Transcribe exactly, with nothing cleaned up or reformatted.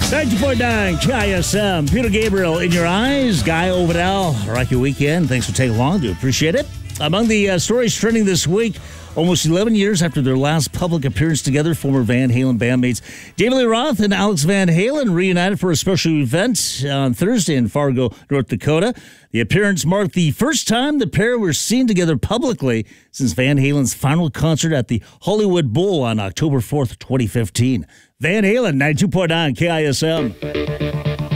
ninety point nine K I S M. Peter Gabriel in your eyes. Guy Ovidal. Rocky weekend. Thanks for taking along. Do appreciate it. Among the uh, stories trending this week, almost eleven years after their last public appearance together, former Van Halen bandmates David Lee Roth and Alex Van Halen reunited for a special event on Thursday in Fargo, North Dakota. The appearance marked the first time the pair were seen together publicly since Van Halen's final concert at the Hollywood Bowl on October fourth, twenty fifteen. Van Halen, ninety-two point nine K I S M.